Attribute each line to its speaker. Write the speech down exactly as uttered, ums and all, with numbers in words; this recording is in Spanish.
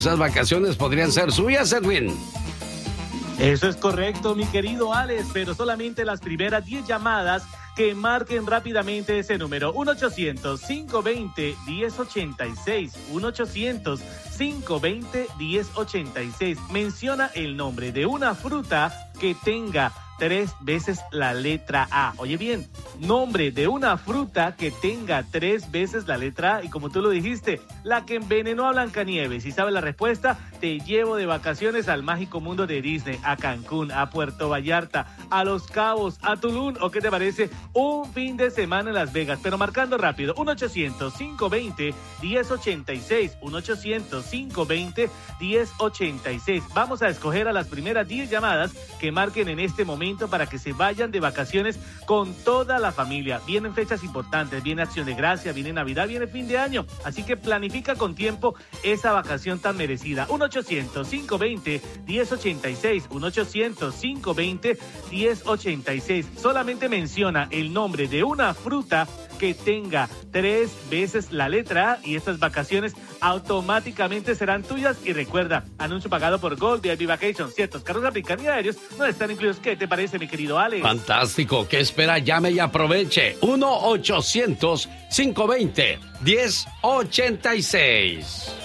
Speaker 1: Esas vacaciones podrían ser suyas, Edwin.
Speaker 2: Eso es correcto, mi querido Alex, pero solamente las primeras diez llamadas que marquen rápidamente ese número. uno ochocientos, cinco veinte, diez ochenta y seis. uno ochocientos, cinco veinte, diez ochenta y seis. Menciona el nombre de una fruta que tenga tres veces la letra A. Oye bien, nombre de una fruta que tenga tres veces la letra A. Y como tú lo dijiste, la que envenenó a Blancanieves. Si sabes la respuesta, te llevo de vacaciones al mágico mundo de Disney, a Cancún, a Puerto Vallarta, a Los Cabos, a Tulum. ¿O qué te parece? Un fin de semana en Las Vegas. Pero marcando rápido, uno ochocientos, cinco veinte, diez ochenta y seis. uno ochocientos, cinco veinte, diez ochenta y seis. Vamos a escoger a las primeras diez llamadas que marquen en este momento para que se vayan de vacaciones con toda la familia. Vienen fechas importantes, viene Acción de Gracia, viene Navidad, viene fin de año, así que planifica con tiempo esa vacación tan merecida. uno ochocientos, cinco veinte, diez ochenta y seis. uno ochocientos, cinco veinte, diez ochenta y seis. Solamente menciona el nombre de una fruta que tenga tres veces la letra A y estas vacaciones automáticamente serán tuyas. Y recuerda, anuncio pagado por Gold V I P Vacations. Ciertos carros aplican y aéreos no están incluidos. ¿Qué te parece, mi querido Alex?
Speaker 1: Fantástico. ¿Qué espera? Llame y aproveche. uno ochocientos, cinco veinte, diez ochenta y seis.